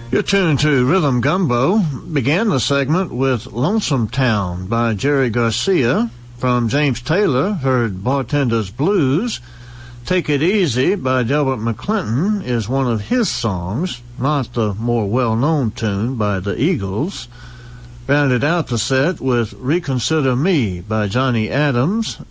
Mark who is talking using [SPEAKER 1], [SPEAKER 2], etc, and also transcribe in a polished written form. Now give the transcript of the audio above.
[SPEAKER 1] You're tuned to Rhythm Gumbo. Began the segment with Lonesome Town by Jerry Garcia. From James Taylor, heard Bartender's Blues. Take It Easy by Delbert McClinton is one of his songs, not the more well-known tune by the Eagles. Rounded out the set with Reconsider Me by Johnny Adams